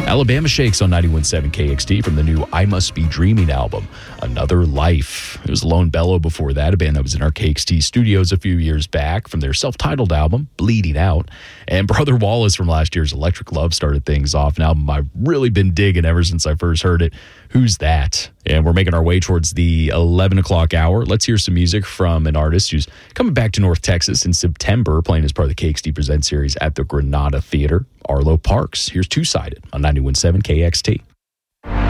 Alabama Shakes on 91.7 KXT from the new I Must Be Dreaming album, Another Life. It was Lone Bellow before that, a band that was in our KXT studios a few years back from their self-titled album, Bleeding Out. And Brother Wallace from last year's Electric Love started things off, an album I've really been digging ever since I first heard it. Who's That? And we're making our way towards the 11 o'clock hour. Let's hear some music from an artist who's coming back to North Texas in September, playing as part of the KXT Present series at the Granada Theater, Arlo Parks. Here's Two-Sided on 91.7 KXT.